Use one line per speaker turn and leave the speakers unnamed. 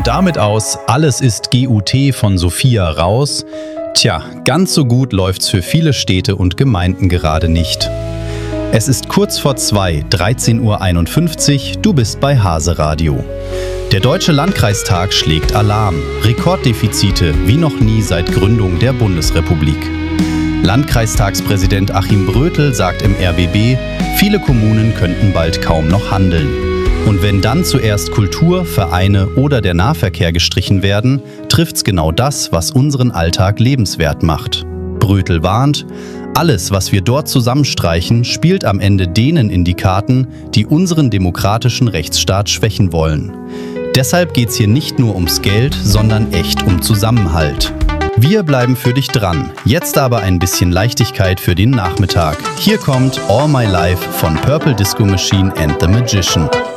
Und damit aus Alles ist GUT von Sophia raus. Tja, ganz so gut läuft's für viele Städte und Gemeinden gerade nicht. Es ist kurz vor 2, 13:51 Uhr, du bist bei Hase Radio. Der Deutsche Landkreistag schlägt Alarm. Rekorddefizite wie noch nie seit Gründung der Bundesrepublik. Landkreistagspräsident Achim Brötel sagt im RBB, viele Kommunen könnten bald kaum noch handeln. Und wenn dann zuerst Kultur, Vereine oder der Nahverkehr gestrichen werden, trifft's genau das, was unseren Alltag lebenswert macht. Brötel warnt, alles, was wir dort zusammenstreichen, spielt am Ende denen in die Karten, die unseren demokratischen Rechtsstaat schwächen wollen. Deshalb geht's hier nicht nur ums Geld, sondern echt um Zusammenhalt. Wir bleiben für dich dran. Jetzt aber ein bisschen Leichtigkeit für den Nachmittag. Hier kommt All My Life von Purple Disco Machine and the Magician.